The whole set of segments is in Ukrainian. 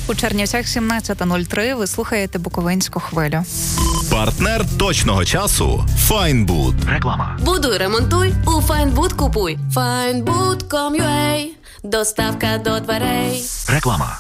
У Чернівцях 17:03. Ви слухаєте Буковинську хвилю. Партнер точного часу – Файнбуд. Реклама. Будуй, ремонтуй, у Файнбуд купуй. Findbood.com.ua. Доставка до дверей. Реклама.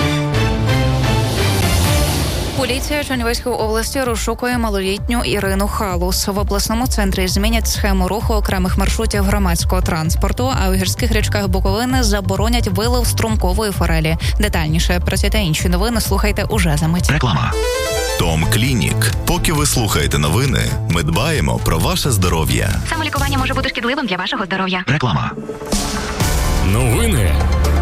Поліція Чернівецької області розшукує малолітню Ірину Халус. В обласному центрі змінять схему руху окремих маршрутів громадського транспорту, а у гірських річках Буковини заборонять вилов струмкової форелі. Детальніше про ці та інші новини слухайте уже за мить. Реклама. Том Клінік. Поки ви слухаєте новини, ми дбаємо про ваше здоров'я. Самолікування може бути шкідливим для вашого здоров'я. Реклама. Новини.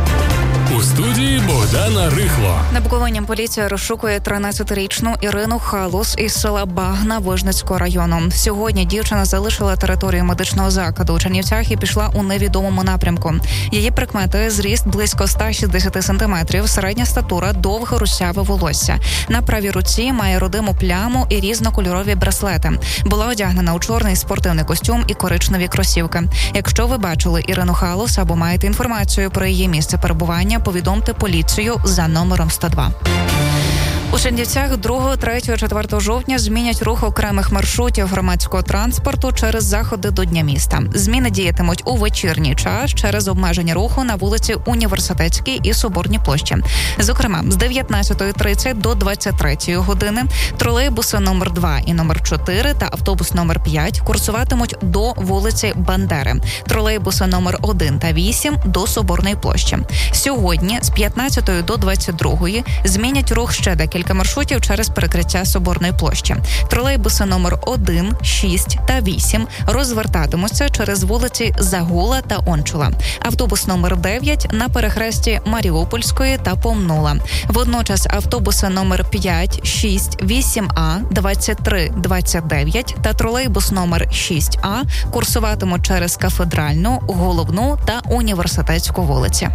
У студії Богдана Рихло. На Буковині поліція розшукує 13-річну Ірину Халус із села Багна Вижницького району. Сьогодні дівчина залишила територію медичного закладу у Чернівцях і пішла у невідомому напрямку. Її прикмети – зріст близько 160 сантиметрів, середня статура, довге русяве волосся. На правій руці має родиму пляму і різнокольорові браслети. Була одягнена у чорний спортивний костюм і коричневі кросівки. Якщо ви бачили Ірину Халус або маєте інформацію про її місце перебування, повідомте поліцію за номером 102. У Чернівцях 2, 3, 4 жовтня змінять рух окремих маршрутів громадського транспорту через заходи до Дня міста. Зміни діятимуть у вечірній час через обмеження руху на вулиці Університетській і Соборній площі. Зокрема, з 19:30 до 23 години тролейбуси номер 2 і номер 4 та автобус номер 5 курсуватимуть до вулиці Бандери. Тролейбуси номер 1 та 8 до Соборної площі. Сьогодні з 15 до 22 змінять рух ще декілька маршрутів через перекриття Соборної площі. Тролейбуси номер 1, 6 та 8 розвертатимуться через вулиці Загула та Ончула. Автобус номер 9 на перехресті Маріупольської та Помнула. Водночас автобуси номер 5, 6, 8А, 23, 29 та тролейбус номер 6А курсуватимуть через Кафедральну, Головну та Університетську вулиці.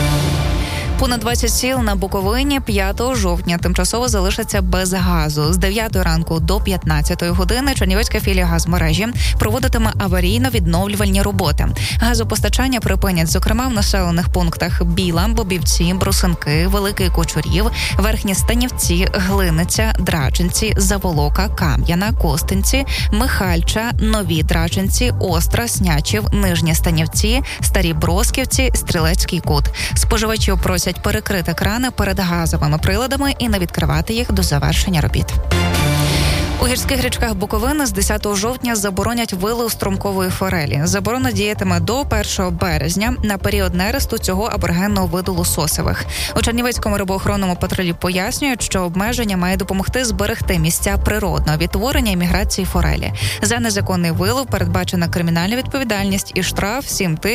Понад 20 сіл на Буковині 5 жовтня тимчасово залишаться без газу. З 9 ранку до 15 години Чернівецька філія газмережі проводитиме аварійно-відновлювальні роботи. Газопостачання припинять, зокрема, в населених пунктах Біла, Бобівці, Брусинки, Великий Кучурів, Верхні Станівці, Глиниця, Драчинці, Заволока, Кам'яна, Костинці, Михальча, Нові Драчинці, Остра, Снячів, Нижні Станівці, Старі Бросківці, Стрілецький Кут. Споживачів просять перекрити крани перед газовими приладами і не відкривати їх до завершення робіт. У гірських річках Буковини з 10 жовтня заборонять вилов струмкової форелі. Заборона діятиме до 1 березня на період нересту цього аборигенного виду лососевих. У Чернівецькому рибоохоронному патрулі пояснюють, що обмеження має допомогти зберегти місця природного відтворення і міграції форелі. За незаконний вилов передбачена кримінальна відповідальність і штраф 7